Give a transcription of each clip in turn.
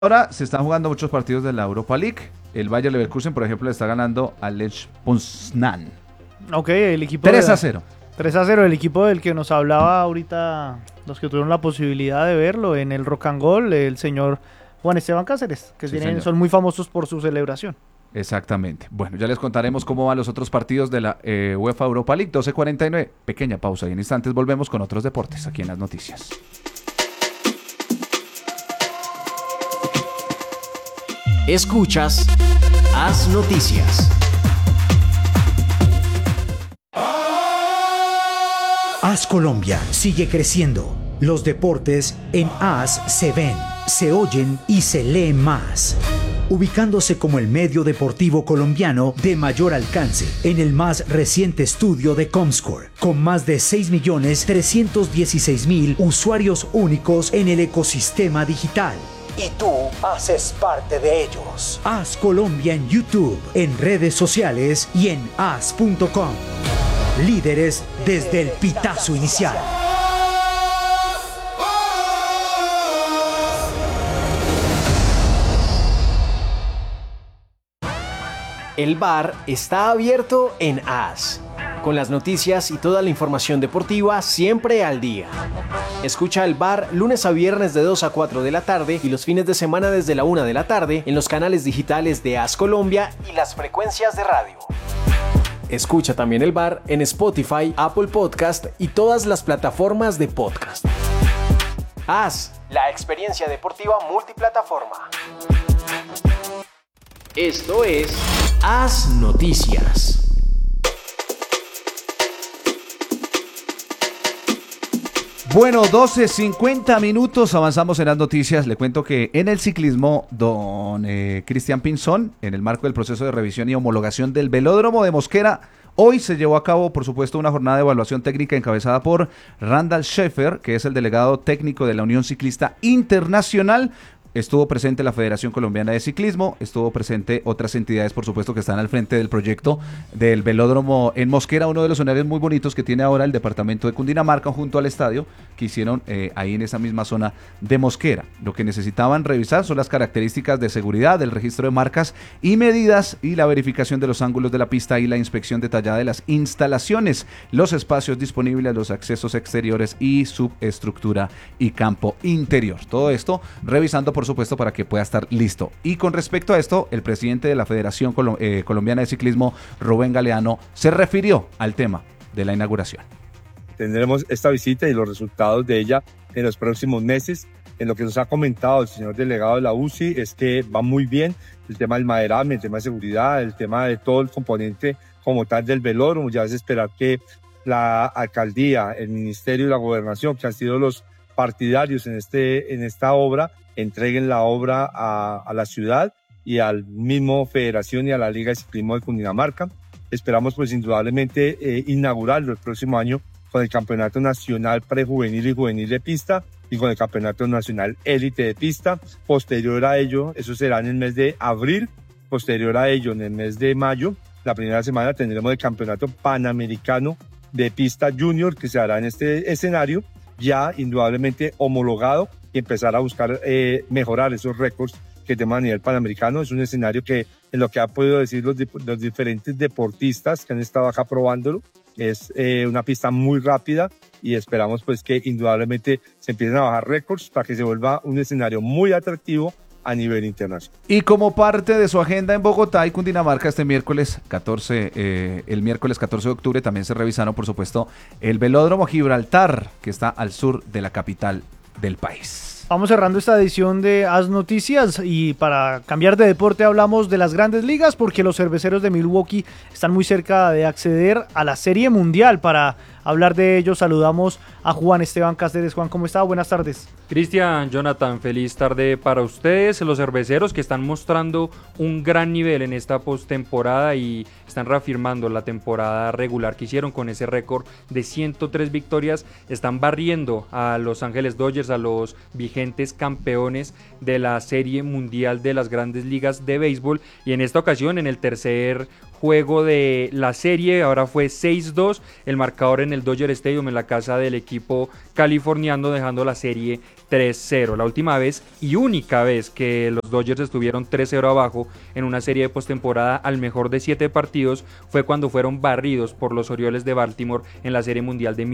Ahora se están jugando muchos partidos de la Europa League. El Bayer Leverkusen, por ejemplo, le está ganando al Lech Poznan. Ok, el equipo 3-0. 3-0, el equipo del que nos hablaba ahorita, los que tuvieron la posibilidad de verlo en el Rock and Roll, el señor Juan Esteban Cáceres, que Sí, son muy famosos por su celebración. Exactamente. Bueno, ya les contaremos cómo van los otros partidos de la UEFA Europa League. 12:49. Pequeña pausa y en instantes volvemos con otros deportes aquí en las noticias. Escuchas Haz Noticias. Haz Colombia sigue creciendo. Los deportes en Haz se ven, se oyen y se leen más. Ubicándose como el medio deportivo colombiano de mayor alcance en el más reciente estudio de Comscore, con más de 6.316.000 usuarios únicos en el ecosistema digital. Y tú haces parte de ellos. Haz Colombia en YouTube, en redes sociales y en haz.com. Líderes desde el pitazo inicial. El bar está abierto en Haz, con las noticias y toda la información deportiva siempre al día. Escucha el bar lunes a viernes de 2 a 4 de la tarde y los fines de semana desde la 1 de la tarde en los canales digitales de Haz Colombia y las frecuencias de radio. Escucha también el bar en Spotify, Apple Podcast y todas las plataformas de podcast. Haz, la experiencia deportiva multiplataforma. Esto es Haz Noticias. Bueno, 12:50, avanzamos en las noticias. Le cuento que en el ciclismo, don Cristian Pinzón, en el marco del proceso de revisión y homologación del velódromo de Mosquera, hoy se llevó a cabo, por supuesto, una jornada de evaluación técnica encabezada por Randall Schaeffer, que es el delegado técnico de la Unión Ciclista Internacional. Estuvo presente la Federación Colombiana de Ciclismo, estuvo presente otras entidades, por supuesto, que están al frente del proyecto del velódromo en Mosquera, uno de los escenarios muy bonitos que tiene ahora el departamento de Cundinamarca junto al estadio que hicieron ahí en esa misma zona de Mosquera. Lo que necesitaban revisar son las características de seguridad, del registro de marcas y medidas y la verificación de los ángulos de la pista y la inspección detallada de las instalaciones, los espacios disponibles, los accesos exteriores y subestructura y campo interior. Todo esto revisando, por supuesto, para que pueda estar listo. Y con respecto a esto, el presidente de la Federación Colombiana de Ciclismo, Rubén Galeano, se refirió al tema de la inauguración. Tendremos esta visita y los resultados de ella en los próximos meses. En lo que nos ha comentado el señor delegado de la UCI es que va muy bien el tema del maderame, el tema de seguridad, el tema de todo el componente como tal del velódromo. Ya es esperar que la alcaldía, el ministerio y la gobernación, que han sido los partidarios en esta obra, entreguen la obra a la ciudad y al mismo federación y a la Liga de Ciclismo de Cundinamarca. Esperamos pues indudablemente inaugurarlo el próximo año con el Campeonato Nacional Prejuvenil y Juvenil de Pista y con el Campeonato Nacional Élite de Pista. Posterior a ello, eso será en el mes de abril, posterior a ello en el mes de mayo, la primera semana tendremos el Campeonato Panamericano de Pista Junior que se hará en este escenario, ya indudablemente homologado, y empezar a buscar mejorar esos récords que tenemos a nivel panamericano. Es un escenario que, en lo que han podido decir los diferentes deportistas que han estado acá probándolo, es una pista muy rápida y esperamos pues que indudablemente se empiecen a bajar récords para que se vuelva un escenario muy atractivo a nivel internacional. Y como parte de su agenda en Bogotá y Cundinamarca, el miércoles 14 de octubre también se revisaron, por supuesto, el velódromo Gibraltar, que está al sur de la capital del país. Vamos cerrando esta edición de Haz Noticias y para cambiar de deporte hablamos de las grandes ligas porque los cerveceros de Milwaukee están muy cerca de acceder a la Serie Mundial. Para hablar de ello saludamos a Juan Esteban Cáceres. Juan, ¿cómo está? Buenas tardes. Cristian, Jonathan, feliz tarde para ustedes, los cerveceros que están mostrando un gran nivel en esta postemporada y están reafirmando la temporada regular que hicieron con ese récord de 103 victorias, están barriendo a Los Ángeles Dodgers, a los vigentes campeones de la Serie Mundial de las Grandes Ligas de Béisbol, y en esta ocasión en el tercer juego de la serie, ahora fue 6-2 el marcador en el Dodger Stadium, en la casa del equipo californiano, dejando la serie 3-0. La última vez y única vez que los Dodgers estuvieron 3-0 abajo en una serie de postemporada al mejor de 7 partidos fue cuando fueron barridos por los Orioles de Baltimore en la Serie Mundial de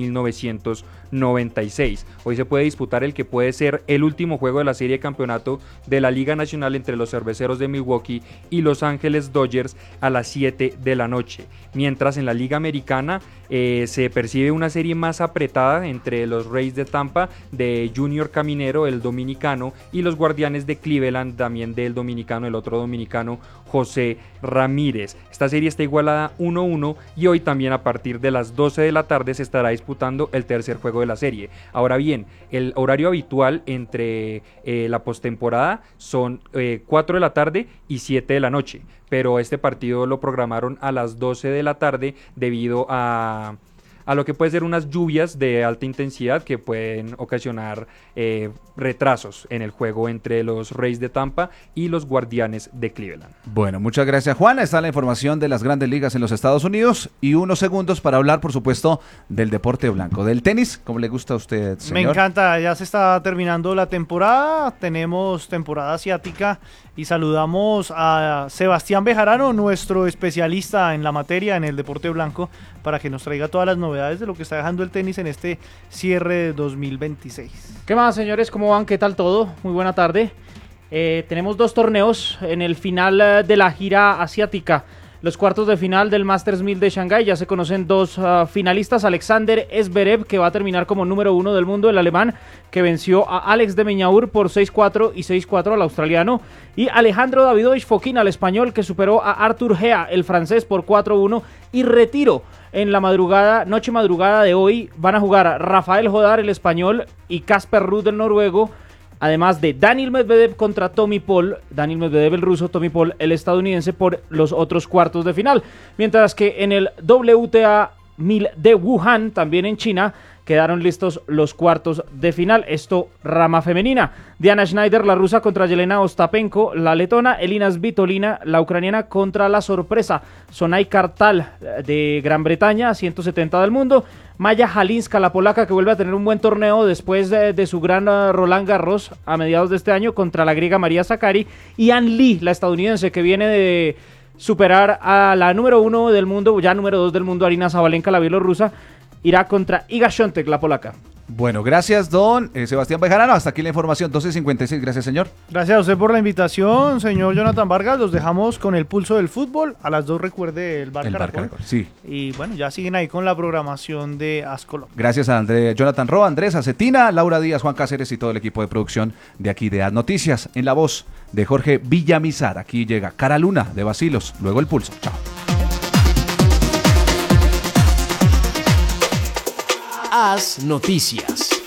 1996. Hoy se puede disputar el que puede ser el último juego de la serie de campeonato de la Liga Nacional entre los Cerveceros de Milwaukee y Los Ángeles Dodgers a las 7 de la noche. Mientras en la Liga Americana se percibe una serie más apretada entre los Rays de Tampa de Junior Caminero, el dominicano, y los Guardianes de Cleveland, también del dominicano, el otro dominicano, José Ramírez. Esta serie está igualada 1-1 y hoy también a partir de las 12 de la tarde se estará disputando el tercer juego de la serie. Ahora bien, el horario habitual entre la postemporada son 4 de la tarde y 7 de la noche, pero este partido lo programaron a las 12 de la tarde debido a lo que puede ser unas lluvias de alta intensidad que pueden ocasionar retrasos en el juego entre los Rays de Tampa y los Guardianes de Cleveland. Bueno, muchas gracias, Juan. Está la información de las grandes ligas en los Estados Unidos y unos segundos para hablar, por supuesto, del deporte blanco, del tenis. ¿Cómo le gusta a usted, señor? Me encanta, ya se está terminando la temporada, tenemos temporada asiática y saludamos a Sebastián Bejarano, nuestro especialista en la materia, en el deporte blanco, para que nos traiga todas las novedades de lo que está dejando el tenis en este cierre de 2026. ¿Qué más, señores? ¿Cómo van? ¿Qué tal todo? Muy buena tarde. Tenemos 2 torneos en el final de la gira asiática. Los cuartos de final del Masters 1000 de Shanghái. Ya se conocen 2 finalistas. Alexander Zverev, que va a terminar como número 1 del mundo, el alemán, que venció a Alex de Minaur por 6-4 y 6-4 al australiano. Y Alejandro Davidovich Fokina, el español, que superó a Arthur Gea, el francés, por 4-1 y retiro. En la noche madrugada de hoy van a jugar Rafael Jodar, el español, y Casper Ruud, el noruego, además de Daniil Medvedev contra Tommy Paul, Daniil Medvedev el ruso, Tommy Paul el estadounidense, por los otros cuartos de final. Mientras que en el WTA 1000 de Wuhan, también en China, quedaron listos los cuartos de final. Esto rama femenina. Diana Schneider, la rusa, contra Yelena Ostapenko, la letona. Elina Svitolina, la ucraniana, contra la sorpresa Sonai Kartal de Gran Bretaña, 170 del mundo. Maya Halinska, la polaca, que vuelve a tener un buen torneo después de su gran Roland Garros a mediados de este año, contra la griega María Sakkari. Y Ann Lee, la estadounidense, que viene de superar a la número 1 del mundo, ya número 2 del mundo, Arina Zabalenka, la bielorrusa, irá contra Iga Świątek, la polaca. Bueno, gracias, don Sebastián Bejarano. Hasta aquí la información, 12:56. Gracias, señor. Gracias a usted por la invitación, señor Jonathan Vargas. Los dejamos con el pulso del fútbol. A las 2 recuerde el Bar Caracol. Sí. Y bueno, ya siguen ahí con la programación de AS Colombia. Gracias a Jonathan Roa, Andrés Acetina, Laura Díaz, Juan Cáceres y todo el equipo de producción de aquí de AS Noticias. En la voz de Jorge Villamizar. Aquí llega Cara Luna de Bacilos. Luego el pulso. Chao. AS Noticias.